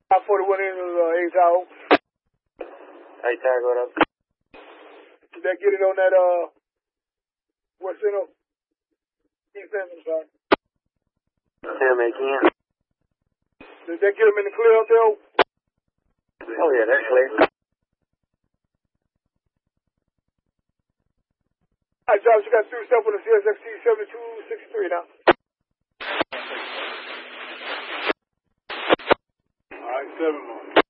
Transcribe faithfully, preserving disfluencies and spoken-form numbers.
five forty-one in uh, eight Tahoe. eight Tahoe, what up? Did that get it on that, uh, what's in it? East End, I'm sorry. Tell me again. Did that get them in the clear out there? Oh, yeah, that's clear. All right, Josh, you got through stuff on the C S X T seventy-two sixty-three now. All right, seven more.